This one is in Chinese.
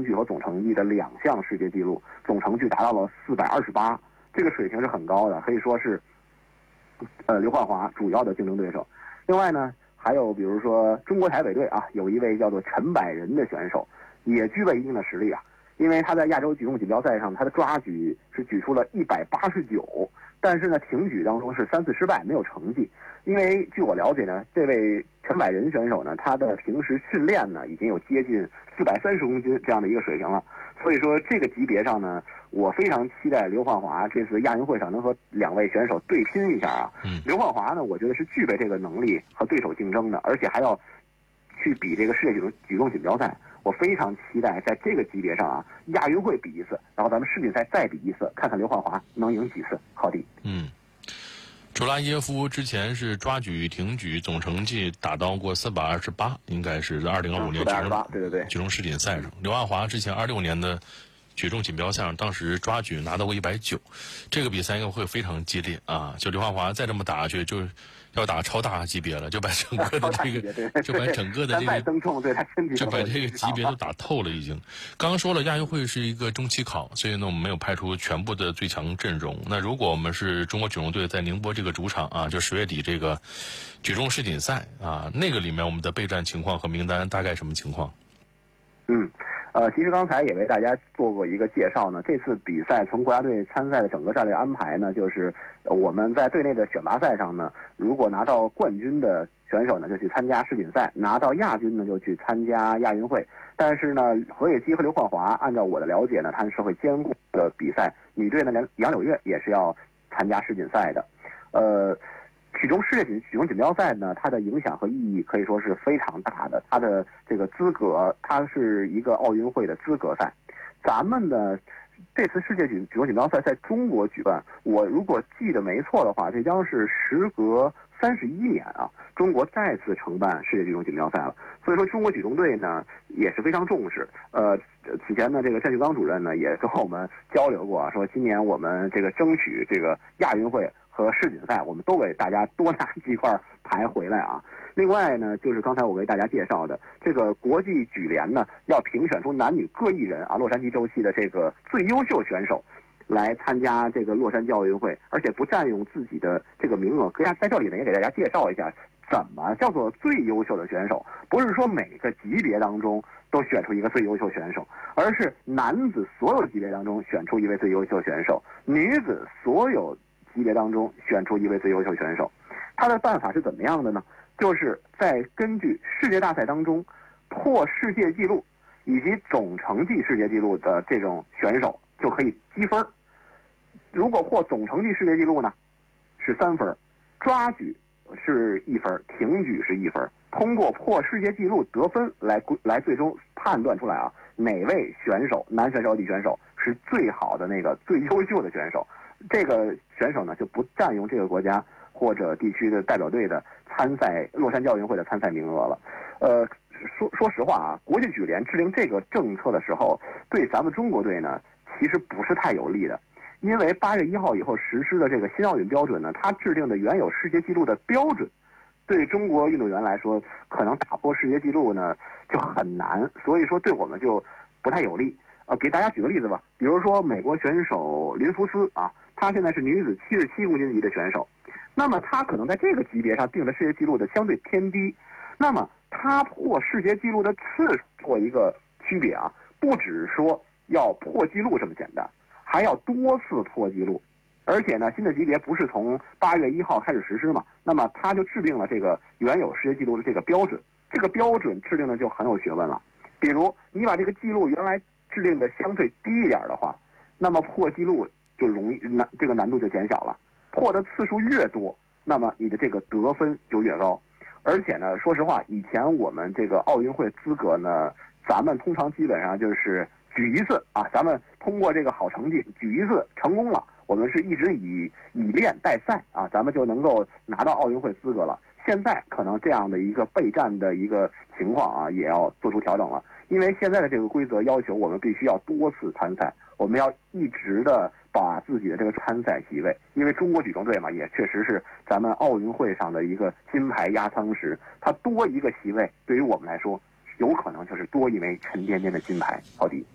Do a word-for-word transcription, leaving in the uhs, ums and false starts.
距和总成绩的两项世界纪录，总成距达到了四百二十八，这个水平是很高的，可以说是呃刘焕华主要的竞争对手。另外呢，还有比如说中国台北队啊，有一位叫做陈百仁的选手，也具备一定的实力啊。因为他在亚洲举重锦标赛上，他的抓举是举出了一百八十九，但是呢，挺举当中是三次失败，没有成绩。因为据我了解呢，这位陈百仁选手呢，他的平时训练呢已经有接近四百三十公斤这样的一个水平了。所以说这个级别上呢，我非常期待刘焕华这次亚运会上能和两位选手对拼一下啊。 嗯， 刘焕华呢，我觉得是具备这个能力和对手竞争的，而且还要去比这个世界举重举重锦标赛。我非常期待在这个级别上啊，亚运会比一次，然后咱们世锦赛再比一次，看看刘焕华能赢几次。好的。 嗯，楚拉耶夫之前是抓举、挺举总成绩达到过四百二十八，应该是在二零二五年举重对对对举重世锦赛上。刘焕华之前二六年的举重锦标赛上，当时抓举拿到过一百九，这个比赛应该会非常激烈啊！就刘焕华再这么打下去，就要打超大级别了，就把整个的这个，就把整个的这个增重对他身体， 就把这个级别都打透了已经。刚刚说了，亚运会是一个中期考，所以呢，我们没有派出全部的最强阵容。那如果我们是中国举重队在宁波这个主场啊，就十月底这个举重世锦赛啊，那个里面我们的备战情况和名单大概什么情况？ 嗯。呃，其实刚才也为大家做过一个介绍呢。这次比赛从国家队参赛的整个战略安排呢，就是我们在队内的选拔赛上呢，如果拿到冠军的选手呢，就去参加世锦赛；拿到亚军呢，就去参加亚运会。但是呢，何野基和刘焕华，按照我的了解呢，他们是会兼顾的比赛。女队呢，杨杨柳月也是要参加世锦赛的。呃。举重世界举举重锦标赛呢，它的影响和意义可以说是非常大的。它的这个资格，它是一个奥运会的资格赛。咱们呢，这次世界举举重锦标赛在中国举办，我如果记得没错的话，这将是时隔三十一年啊，中国再次承办世界举重锦标赛了。所以说，中国举重队呢也是非常重视。呃，此前呢，这个单旭刚主任呢也跟我们交流过啊，说今年我们这个争取这个亚运会和世锦赛，我们都给大家多拿几块牌回来啊。另外呢，就是刚才我为大家介绍的这个国际举联呢，要评选出男女各一人啊，洛杉矶州系的这个最优秀选手来参加这个洛杉矶奥运会，而且不占用自己的这个名额。可以在这里呢，也给大家介绍一下，怎么叫做最优秀的选手？不是说每个级别当中都选出一个最优秀选手，而是男子所有级别当中选出一位最优秀选手，女子所有级别当中选出一位最优秀选手。他的办法是怎么样的呢？就是在根据世界大赛当中破世界纪录以及总成绩世界纪录的这种选手就可以积分。如果破总成绩世界纪录呢，是三分；抓举是一分，挺举是一分。通过破世界纪录得分来来最终判断出来啊，哪位选手，男选手、女选手是最好的那个最优秀的选手。这个选手呢就不占用这个国家或者地区的代表队的参赛洛杉矶奥运会的参赛名额了。呃，说说实话啊，国际举联制定这个政策的时候，对咱们中国队呢其实不是太有利的，因为八月一号以后实施的这个新奥运标准呢，它制定的原有世界纪录的标准，对中国运动员来说，可能打破世界纪录呢就很难，所以说对我们就不太有利。呃，给大家举个例子吧，比如说美国选手林福斯啊，她现在是女子七十七公斤级的选手，那么她可能在这个级别上定的世界纪录的相对偏低，那么她破世界纪录的次数做一个区别啊，不只说要破纪录这么简单，还要多次破纪录。而且呢，新的级别不是从八月一号开始实施嘛，那么他就制定了这个原有世界纪录的这个标准，这个标准制定的就很有学问了。比如你把这个记录原来制定的相对低一点的话，那么破纪录就容易难，这个难度就减小了。破的次数越多，那么你的这个得分就越高。而且呢，说实话，以前我们这个奥运会资格呢，咱们通常基本上就是举一次啊，咱们通过这个好成绩举一次成功了，我们是一直以以练代赛啊，咱们就能够拿到奥运会资格了。现在可能这样的一个备战的一个情况啊，也要做出调整了。因为现在的这个规则要求我们必须要多次参赛，我们要一直的把自己的这个参赛席位，因为中国举重队嘛，也确实是咱们奥运会上的一个金牌压舱石，它多一个席位对于我们来说，有可能就是多一枚沉甸甸的金牌。好的。